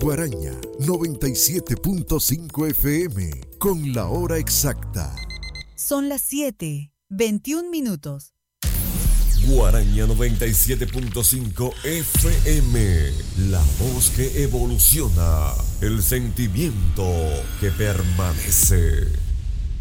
Guaraña 97.5 FM con la hora exacta. Son las 7:21. Guaraña 97.5 FM, la voz que evoluciona, el sentimiento que permanece.